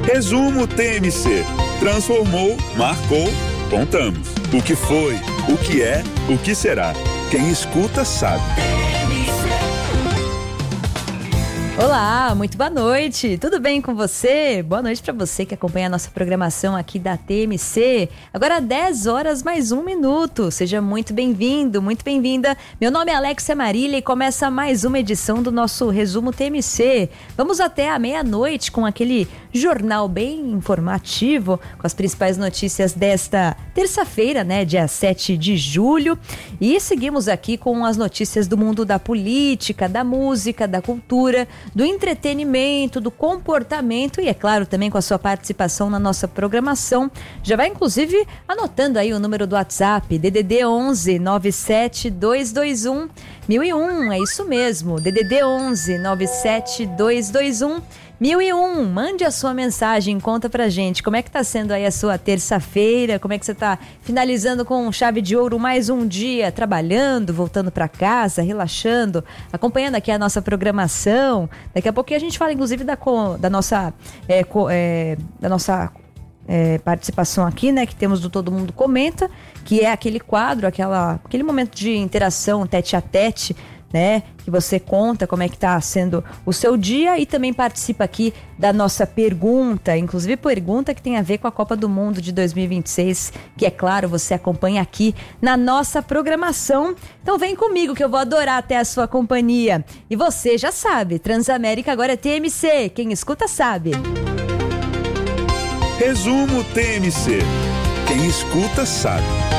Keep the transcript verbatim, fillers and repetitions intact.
Resumo T M C. Transformou, marcou, contamos. O que foi, o que é, o que será. Quem escuta sabe. Olá, muito boa noite, tudo bem com você? Boa noite para você que acompanha a nossa programação aqui da T M C. Agora dez horas mais um minuto, seja muito bem-vindo, muito bem-vinda. Meu nome é Alexia Marília e começa mais uma edição do nosso Resumo T M C. Vamos até a meia-noite com aquele jornal bem informativo, com as principais notícias desta terça-feira, né, dia sete de julho. E seguimos aqui com as notícias do mundo da política, da música, da cultura, do entretenimento, do comportamento e, é claro, também com a sua participação na nossa programação. Já vai, inclusive, anotando aí o número do WhatsApp, D D D onze nove sete dois dois um mil e um, é isso mesmo, D D D onze nove sete dois dois um mil e um. Mande a sua mensagem, conta pra gente como é que tá sendo aí a sua terça-feira, como é que você tá finalizando com chave de ouro mais um dia, trabalhando, voltando pra casa, relaxando, acompanhando aqui a nossa programação. Daqui a pouquinho a gente fala inclusive da, da nossa é, é, da nossa é, participação aqui, né, que temos do Todo Mundo Comenta, que é aquele quadro, aquela, aquele momento de interação tete a tete, né, que você conta como é que está sendo o seu dia e também participa aqui da nossa pergunta, inclusive pergunta que tem a ver com a Copa do Mundo de dois mil e vinte e seis, que é claro, você acompanha aqui na nossa programação. Então vem comigo que eu vou adorar ter a sua companhia. E você já sabe, Transamérica agora é T M C, quem escuta sabe. Resumo T M C. Quem escuta sabe.